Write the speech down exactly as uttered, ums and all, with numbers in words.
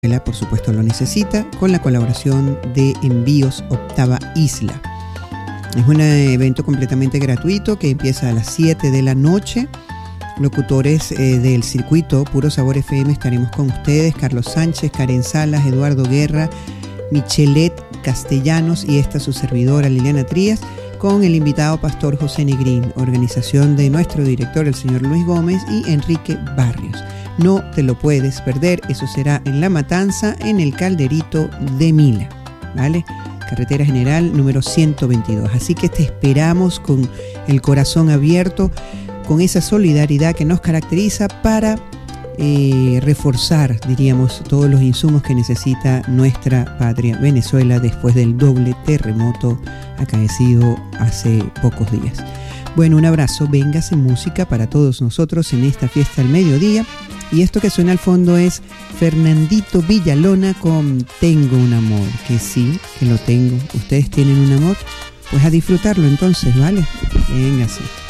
por supuesto lo necesita, con la colaboración de Envíos Octava Isla. Es un evento completamente gratuito que empieza a las siete de la noche. Locutores eh, del circuito Puro Sabor F M estaremos con ustedes: Carlos Sánchez, Karen Salas, Eduardo Guerra, Michelet Castellanos y esta su servidora Liliana Trías, con el invitado pastor José Negrín, organización de nuestro director el señor Luis Gómez y Enrique Barrios. No te lo puedes perder, eso será en La Matanza, en el Calderito de Mila, ¿vale? Carretera General número ciento veintidós. Así que te esperamos con el corazón abierto, con esa solidaridad que nos caracteriza para eh, reforzar, diríamos, todos los insumos que necesita nuestra patria Venezuela después del doble terremoto acaecido hace pocos días. Bueno, un abrazo, véngase música para todos nosotros en esta fiesta al mediodía. Y esto que suena al fondo es Fernandito Villalona con Tengo un amor, que sí, que lo tengo. ¿Ustedes tienen un amor? Pues a disfrutarlo entonces, ¿vale? Véngase.